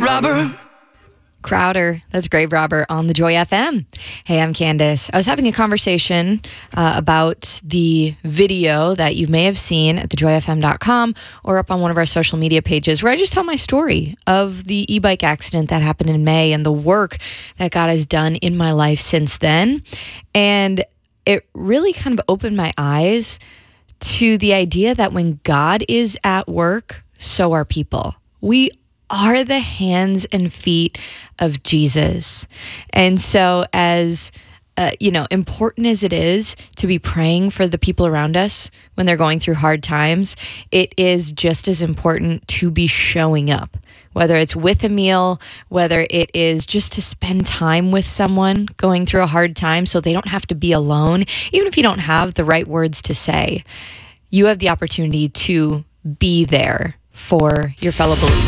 Robber. Crowder, that's Grave Robber on the Joy FM. Hey, I'm Candace. I was having a conversation about the video that you may have seen at thejoyfm.com or up on one of our social media pages where I just tell my story of the e-bike accident that happened in May and the work that God has done in my life since then. And it really kind of opened my eyes to the idea that when God is at work, so are people. We are the hands and feet of Jesus. And so as important as it is to be praying for the people around us when they're going through hard times, it is just as important to be showing up, whether it's with a meal, whether it is just to spend time with someone going through a hard time so they don't have to be alone. Even if you don't have the right words to say, you have the opportunity to be there for your fellow believers.